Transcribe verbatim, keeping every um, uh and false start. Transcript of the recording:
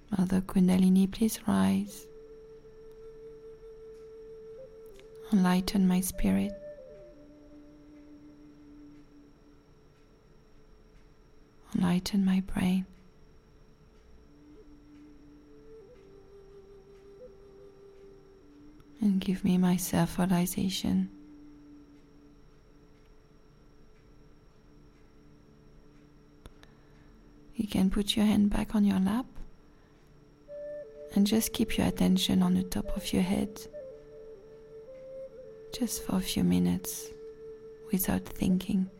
Mother Kundalini, please rise. Enlighten my spirit. Enlighten my brain. And give me my self-realization. You can put your hand back on your lap and just keep your attention on the top of your head, just for a few minutes without thinking.